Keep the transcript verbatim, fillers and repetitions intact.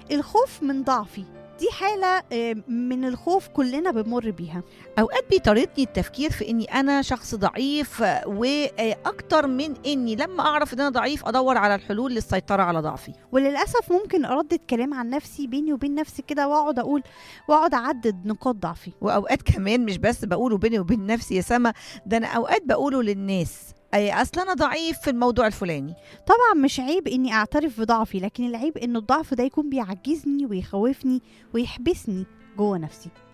الخوف من ضعفي دي حالة من الخوف كلنا بنمر بيها. اوقات بيطاردني التفكير في اني انا شخص ضعيف، واكتر من اني لما اعرف ان انا ضعيف ادور على الحلول للسيطرة على ضعفي. وللأسف ممكن أردد كلام عن نفسي بيني وبين نفسي كده، واقعد أقول واقعد أعدد نقاط ضعفي. واوقات كمان مش بس بقوله بيني وبين نفسي يا سما، ده انا اوقات بقوله للناس، اي اصل انا ضعيف في الموضوع الفلاني. طبعا مش عيب اني اعترف بضعفي، لكن العيب ان الضعف ده يكون بيعجزني ويخوفني ويحبسني جوه نفسي.